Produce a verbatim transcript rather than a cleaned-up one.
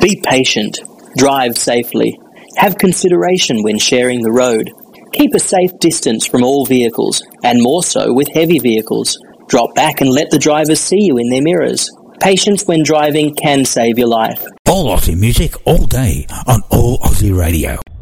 Be patient. Drive safely. Have consideration when sharing the road. Keep a safe distance from all vehicles, and more so with heavy vehicles. Drop back and let the drivers see you in their mirrors. Patience when driving can save your life. All Aussie music all day on All Aussie Radio.